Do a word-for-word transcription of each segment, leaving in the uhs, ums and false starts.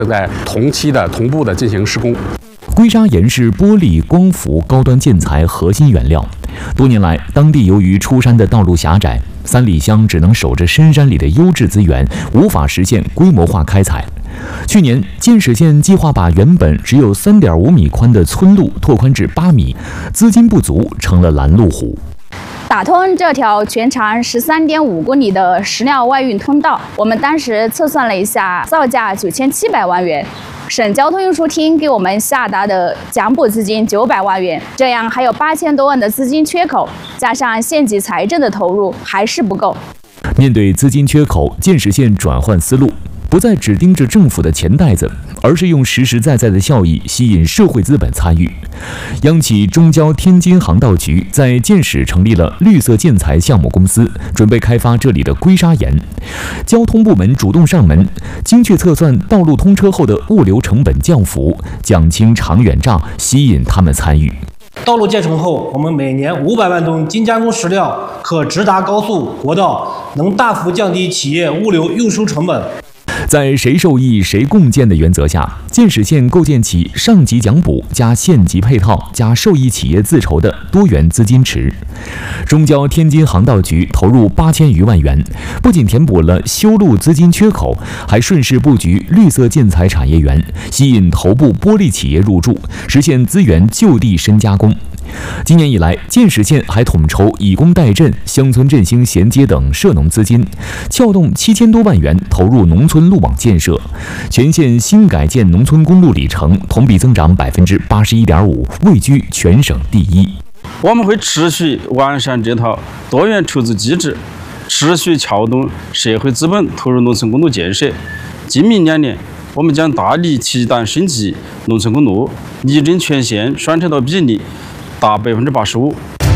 正在同期的同步的进行施工。 硅砂岩是玻璃、光伏高端建材核心原料。多年来，当地由于出山的道路狭窄，三里乡只能守着深山里的优质资源，无法实现规模化开采。去年，建始县计划把原本只有 三点五米宽的村路拓宽至八米，资金不足成了拦路虎。 打通这条全长 十三点五公里的石料外运通道，我们当时测算了一下，造价九千七百万元。省交通运输厅给我们下达的奖补资金九百万元，这样还有八千多万的资金缺口，加上县级财政的投入还是不够。 面对资金缺口，建始县转换思路，不再只盯着政府的钱袋子，而是用实实在在的效益吸引社会资本参与。央企中交天津航道局在建始成立了绿色建材项目公司，准备开发这里的硅砂岩。交通部门主动上门，精确测算道路通车后的物流成本降幅，讲清长远账，吸引他们参与。 道路建成后，我们每年五百万吨精加工石料可直达高速、国道，能大幅降低企业物流运输成本。 在谁受益谁共建的原则下，建始县构建起上级奖补加县级配套加受益企业自筹的多元资金池。中交天津航道局投入八千余万元，不仅填补了修路资金缺口，还顺势布局绿色建材产业园，吸引头部玻璃企业入驻，实现资源就地深加工。今年以来，建始县还统筹以工代赈、乡村振兴衔接等涉农资金，撬动七千多万元投入农村路网建设，全县新改建农村公路里程同比增长百分之八十一点五，位居全省第一。 我们会持续完善这套多元筹资机制，持续撬动社会资本投入农村公路建设。今明两年，我们将大力提档升级农村公路，力争全县双车道比例达百分之八十五。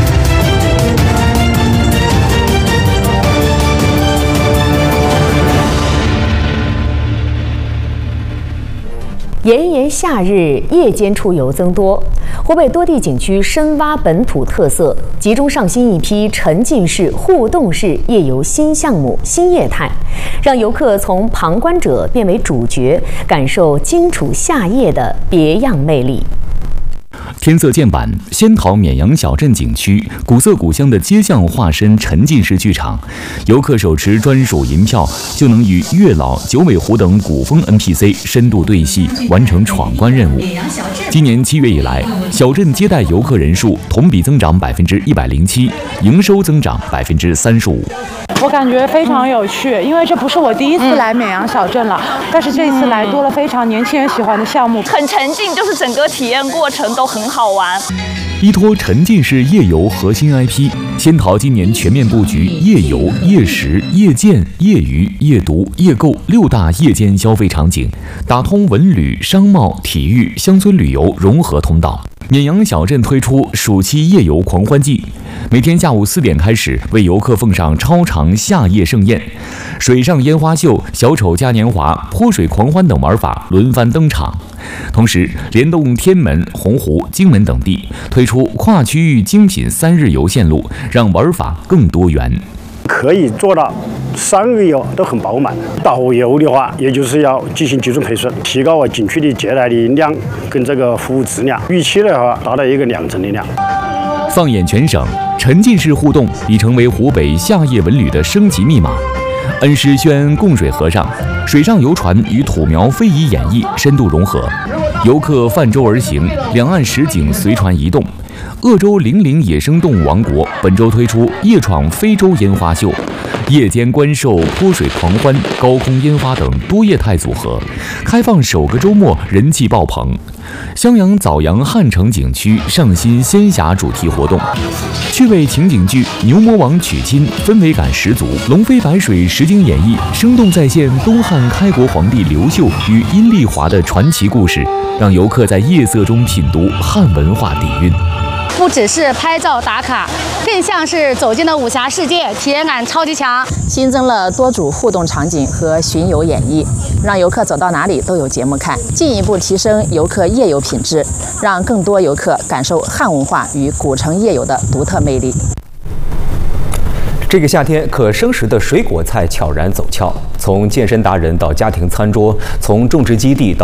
炎炎夏日，夜间出游增多。湖北多地景区深挖本土特色，集中上新一批沉浸式、互动式夜游新项目、新业态，让游客从旁观者变为主角，感受荆楚夏夜的别样魅力。 天色渐晚，仙桃绵阳小镇景区古色古香的街巷化身沉浸式剧场，游客手持专属银票就能与月老、九尾狐等古风 N P C 深度对戏，完成闯关任务。今年七月以来，小镇接待游客人数同比增长百分之一百零七，营收增长百分之三十五。 我感觉非常有趣，因为这不是我第一次来绵阳小镇了，但是这次来多了非常年轻人喜欢的项目， 很沉浸，就是整个体验过程都很好玩。 依托沉浸式夜游核心 I P， 仙桃今年全面布局夜游、夜食、夜见、夜娱、夜读、夜购六大夜间消费场景，打通文旅、商贸、体育、乡村旅游融合通道。绵阳小镇推出暑期夜游狂欢季，每天下午四点开始，为游客奉上超长夏夜盛宴，水上烟花秀、小丑嘉年华、泼水狂欢等玩法轮番登场。同时，联动天门、洪湖、荆门等地，推出跨区域精品三日游线路，让玩法更多元。 可以做到三日游都很饱满。导游的话，也就是要进行集中培训，提高我景区的接待的量跟这个服务质量，预期的话达到一个两成的量。 放眼全省，沉浸式互动已成为湖北夏夜文旅的升级密码。恩施轩供水河上，水上游船与土苗非遗演绎深度融合，游客泛舟而行，两岸实景随船移动。鄂州零陵野生动物王国本周推出夜闯非洲烟花秀，夜间观兽、泼水狂欢、高空烟花等多业态组合，开放首个周末人气爆棚。襄阳枣阳汉城景区上新仙侠主题活动，趣味情景剧《牛魔王娶亲》氛围感十足，龙飞白水实景演绎，生动再现东汉开国皇帝刘秀与阴丽华的传奇故事，让游客在夜色中品读汉文化底蕴。 不只是拍照打卡，更像是走进了武侠世界，体验感超级强。 新增了多组互动场景和巡游演绎，让游客走到哪里都有节目看，进一步提升游客夜游品质，让更多游客感受汉文化与古城夜游的独特魅力。 这个夏天，可生食的水果菜悄然走俏，从健身达人到家庭餐桌，从种植基地到